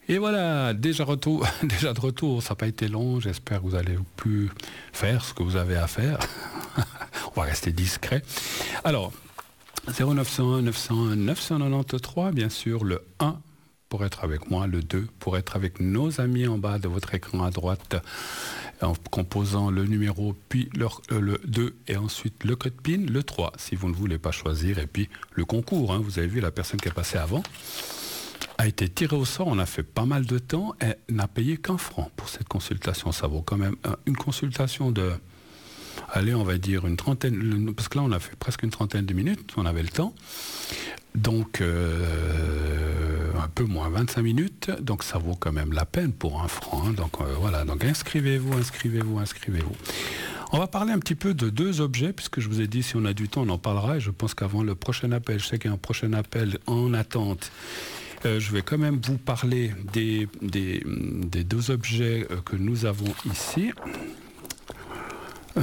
Et voilà, déjà, déjà de retour, ça n'a pas été long. J'espère que vous allez plus faire ce que vous avez à faire. On va rester discret. Alors, 0901 901 993, bien sûr, le 1 pour être avec moi, le 2 pour être avec nos amis en bas de votre écran à droite, en composant le numéro, puis le 2 et ensuite le code PIN, le 3 si vous ne voulez pas choisir, et puis le concours, hein, vous avez vu la personne qui est passée avant, a été tirée au sort, on a fait pas mal de temps, et n'a payé qu'1 franc pour cette consultation. Ça vaut quand même une consultation de, allez, on va dire une trentaine, parce que là on a fait presque une trentaine de minutes, on avait le temps, donc un peu moins, 25 minutes, donc ça vaut quand même la peine pour 1 franc, hein. Donc voilà, donc inscrivez-vous. On va parler un petit peu de 2 objets, puisque je vous ai dit, si on a du temps, on en parlera, et je pense qu'avant le prochain appel, je sais qu'il y a un prochain appel en attente, je vais quand même vous parler des 2 objets que nous avons ici. Il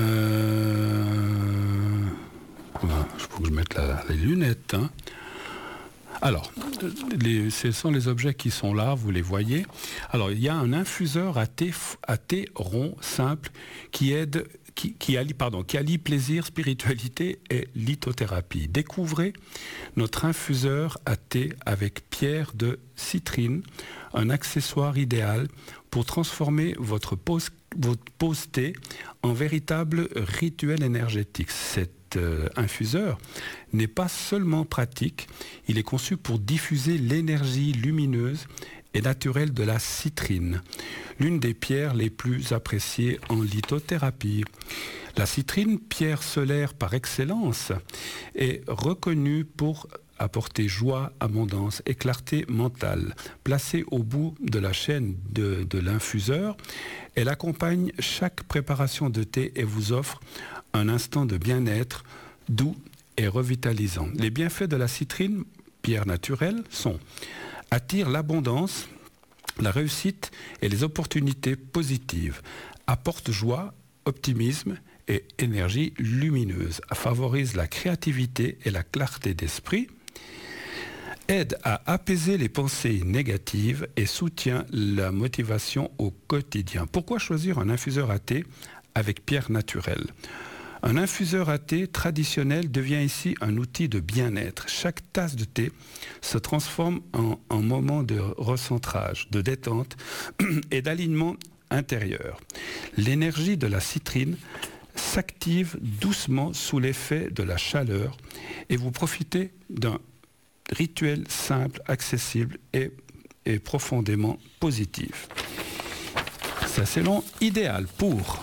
faut que je mette les lunettes, hein. Alors, ce sont les objets qui sont là, vous les voyez. Alors, il y a un infuseur à thé rond, simple, qui allie plaisir, spiritualité et lithothérapie. Découvrez notre infuseur à thé avec pierre de citrine, un accessoire idéal pour transformer votre pause thé en véritable rituel énergétique. Cet infuseur n'est pas seulement pratique, il est conçu pour diffuser l'énergie lumineuse et naturelle de la citrine, l'une des pierres les plus appréciées en lithothérapie. La citrine, pierre solaire par excellence, est reconnue pour apporter joie, abondance et clarté mentale. Placée au bout de la chaîne de l'infuseur, elle accompagne chaque préparation de thé et vous offre un instant de bien-être doux et revitalisant. Les bienfaits de la citrine, pierre naturelle, sont attire l'abondance, la réussite et les opportunités positives, apporte joie, optimisme et énergie lumineuse, favorise la créativité et la clarté d'esprit, aide à apaiser les pensées négatives et soutient la motivation au quotidien. Pourquoi choisir un infuseur à thé avec pierre naturelle ? Un infuseur à thé traditionnel devient ici un outil de bien-être. Chaque tasse de thé se transforme en un moment de recentrage, de détente et d'alignement intérieur. L'énergie de la citrine s'active doucement sous l'effet de la chaleur et vous profitez d'un rituel simple, accessible et profondément positif. C'est assez long, idéal pour...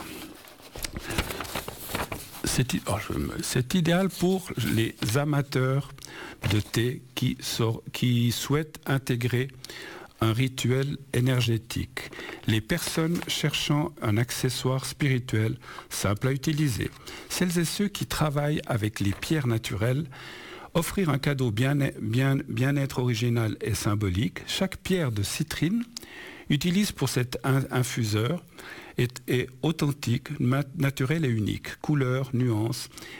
C'est idéal pour les amateurs de thé qui souhaitent intégrer un rituel énergétique. Les personnes cherchant un accessoire spirituel simple à utiliser. Celles et ceux qui travaillent avec les pierres naturelles. Offrir un cadeau bien-être original et symbolique. Chaque pierre de citrine utilise pour cet infuseur est authentique, naturel et unique. Couleurs, nuances